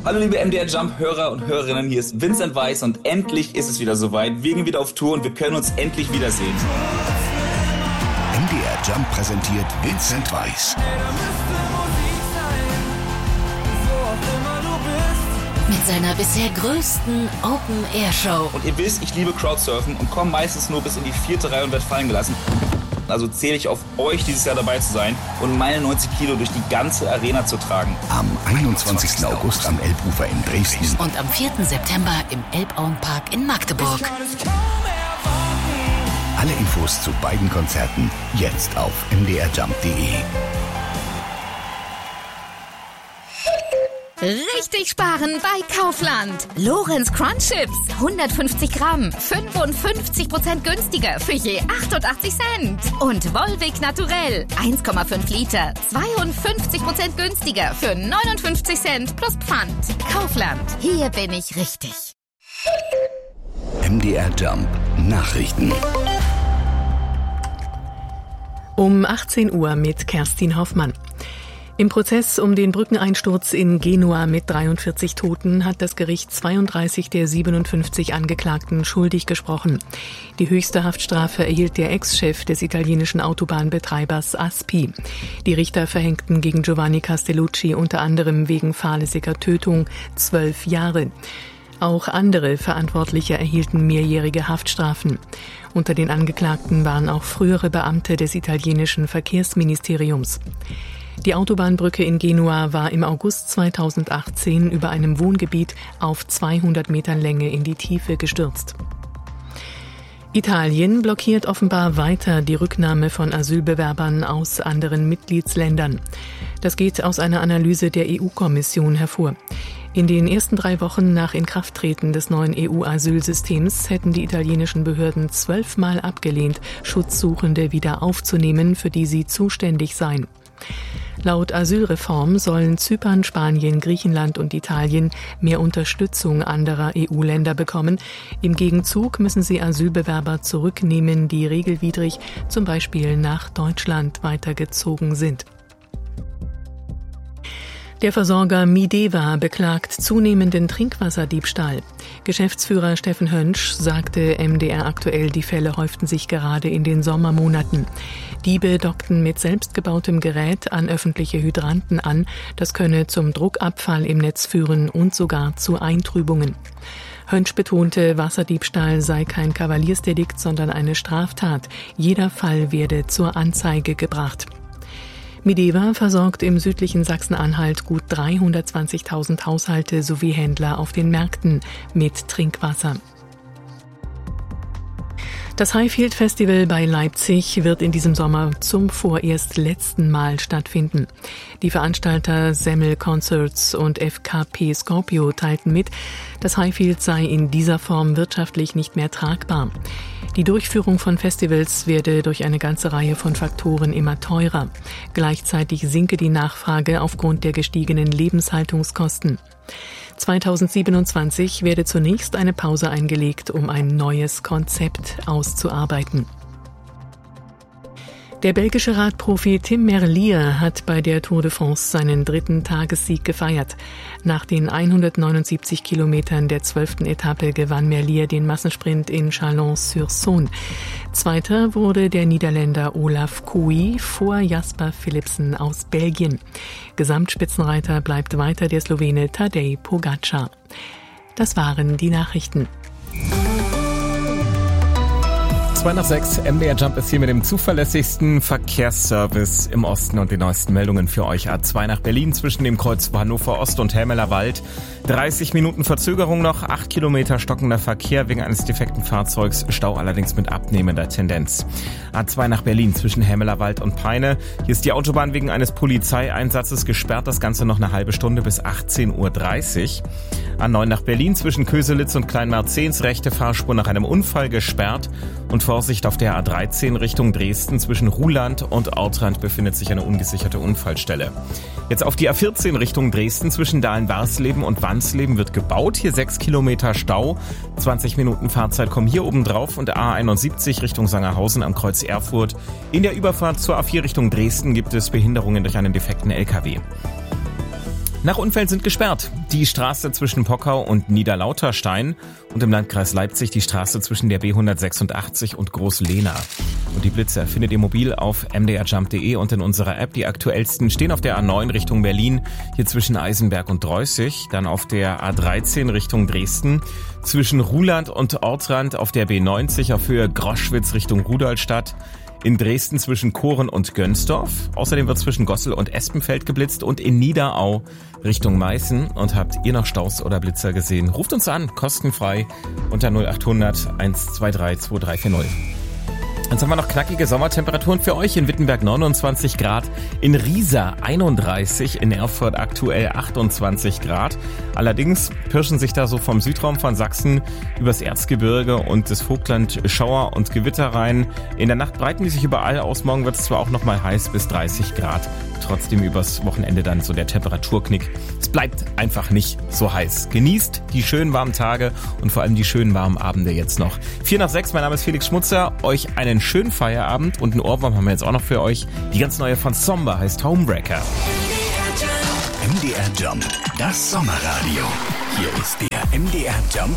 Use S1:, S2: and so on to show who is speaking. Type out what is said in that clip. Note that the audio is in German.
S1: Hallo liebe MDR Jump Hörer und Hörerinnen, hier ist Vincent Weiss und endlich ist es wieder soweit. Wir gehen wieder auf Tour und wir können uns endlich wiedersehen.
S2: MDR Jump präsentiert Vincent Weiss.
S3: Mit seiner bisher größten Open-Air-Show.
S1: Und ihr wisst, ich liebe Crowdsurfen und komme meistens nur bis in die 4. Reihe und werde fallen gelassen. Also zähle ich auf euch, dieses Jahr dabei zu sein und meine 90 Kilo durch die ganze Arena zu tragen.
S2: Am 21. August am Elbufer in Dresden.
S3: Und am 4. September im Elbauenpark in Magdeburg.
S2: Alle Infos zu beiden Konzerten jetzt auf mdrjump.de.
S4: Richtig sparen bei Kaufland. Lorenz Crunch Chips, 150 Gramm, 55% günstiger für je 88 Cent. Und Volvic Naturell, 1,5 Liter, 52% günstiger für 59 Cent plus Pfand. Kaufland, hier bin ich richtig.
S2: MDR Jump Nachrichten.
S5: Um 18 Uhr mit Kerstin Hoffmann. Im Prozess um den Brückeneinsturz in Genua mit 43 Toten hat das Gericht 32 der 57 Angeklagten schuldig gesprochen. Die höchste Haftstrafe erhielt der Ex-Chef des italienischen Autobahnbetreibers Aspi. Die Richter verhängten gegen Giovanni Castellucci unter anderem wegen fahrlässiger Tötung 12 Jahre. Auch andere Verantwortliche erhielten mehrjährige Haftstrafen. Unter den Angeklagten waren auch frühere Beamte des italienischen Verkehrsministeriums. Die Autobahnbrücke in Genua war im August 2018 über einem Wohngebiet auf 200 Metern Länge in die Tiefe gestürzt. Italien blockiert offenbar weiter die Rücknahme von Asylbewerbern aus anderen Mitgliedsländern. Das geht aus einer Analyse der EU-Kommission hervor. In den ersten 3 Wochen nach Inkrafttreten des neuen EU-Asylsystems hätten die italienischen Behörden 12-mal abgelehnt, Schutzsuchende wieder aufzunehmen, für die sie zuständig seien. Laut Asylreform sollen Zypern, Spanien, Griechenland und Italien mehr Unterstützung anderer EU-Länder bekommen. Im Gegenzug müssen sie Asylbewerber zurücknehmen, die regelwidrig zum Beispiel nach Deutschland weitergezogen sind. Der Versorger Mideva beklagt zunehmenden Trinkwasserdiebstahl. Geschäftsführer Steffen Hönsch sagte MDR aktuell, die Fälle häuften sich gerade in den Sommermonaten. Diebe dockten mit selbstgebautem Gerät an öffentliche Hydranten an. Das könne zum Druckabfall im Netz führen und sogar zu Eintrübungen. Hönsch betonte, Wasserdiebstahl sei kein Kavaliersdelikt, sondern eine Straftat. Jeder Fall werde zur Anzeige gebracht. Mideva versorgt im südlichen Sachsen-Anhalt gut 320.000 Haushalte sowie Händler auf den Märkten mit Trinkwasser. Das Highfield Festival bei Leipzig wird in diesem Sommer zum vorerst letzten Mal stattfinden. Die Veranstalter Semmel Concerts und FKP Scorpio teilten mit, das Highfield sei in dieser Form wirtschaftlich nicht mehr tragbar. Die Durchführung von Festivals werde durch eine ganze Reihe von Faktoren immer teurer. Gleichzeitig sinke die Nachfrage aufgrund der gestiegenen Lebenshaltungskosten. 2027 werde zunächst eine Pause eingelegt, um ein neues Konzept auszuarbeiten. Der belgische Radprofi Tim Merlier hat bei der Tour de France seinen 3. Tagessieg gefeiert. Nach den 179 Kilometern der 12. Etappe gewann Merlier den Massensprint in Chalon-sur-Saône. Zweiter wurde der Niederländer Olaf Kooi vor Jasper Philipsen aus Belgien. Gesamtspitzenreiter bleibt weiter der Slowene Tadej Pogačar. Das waren die Nachrichten.
S6: 5:02, MDR Jump ist hier mit dem zuverlässigsten Verkehrsservice im Osten und den neuesten Meldungen für euch. A2 nach Berlin zwischen dem Kreuz Hannover Ost und Helmeler Wald. 30 Minuten Verzögerung noch, 8 Kilometer stockender Verkehr wegen eines defekten Fahrzeugs, Stau allerdings mit abnehmender Tendenz. A2 nach Berlin zwischen Helmeler Wald und Peine. Hier ist die Autobahn wegen eines Polizeieinsatzes gesperrt, das Ganze noch eine halbe Stunde bis 18:30 Uhr. A9 nach Berlin zwischen Köselitz und Kleinmarzens, rechte Fahrspur nach einem Unfall gesperrt. Und Vorsicht auf der A13 Richtung Dresden zwischen Ruhland und Ortrand befindet sich eine ungesicherte Unfallstelle. Jetzt auf die A14 Richtung Dresden zwischen Dahlen-Warsleben und Wansleben wird gebaut. Hier 6 Kilometer Stau, 20 Minuten Fahrzeit kommen hier oben drauf und A71 Richtung Sangerhausen am Kreuz Erfurt. In der Überfahrt zur A4 Richtung Dresden gibt es Behinderungen durch einen defekten LKW. Nach Unfällen sind gesperrt die Straße zwischen Pockau und Niederlauterstein und im Landkreis Leipzig die Straße zwischen der B186 und Groß-Lehna. Und die Blitzer findet ihr mobil auf mdrjump.de und in unserer App. Die aktuellsten stehen auf der A9 Richtung Berlin, hier zwischen Eisenberg und Dreußig, dann auf der A13 Richtung Dresden, zwischen Ruhland und Ortrand auf der B90 auf Höhe Groschwitz Richtung Rudolstadt, in Dresden zwischen Koren und Gönsdorf. Außerdem wird zwischen Gossel und Espenfeld geblitzt und in Niederau Richtung Meißen. Und habt ihr noch Staus oder Blitzer gesehen? Ruft uns an, kostenfrei unter 0800 123 2340. Jetzt haben wir noch knackige Sommertemperaturen für euch. In Wittenberg 29 Grad, in Riesa 31, in Erfurt aktuell 28 Grad. Allerdings pirschen sich da so vom Südraum von Sachsen übers Erzgebirge und das Vogtland Schauer und Gewitter rein. In der Nacht breiten die sich überall aus. Morgen wird es zwar auch noch mal heiß bis 30 Grad. Trotzdem übers Wochenende dann so der Temperaturknick. Es bleibt einfach nicht so heiß. Genießt die schönen warmen Tage und vor allem die schönen warmen Abende jetzt noch. 4:06, mein Name ist Felix Schmutzer. Euch einen schönen Feierabend und einen Ohrwurm haben wir jetzt auch noch für euch. Die ganz neue von Somber heißt Homebreaker.
S2: MDR Jump, das Sommerradio. Hier ist der MDR Jump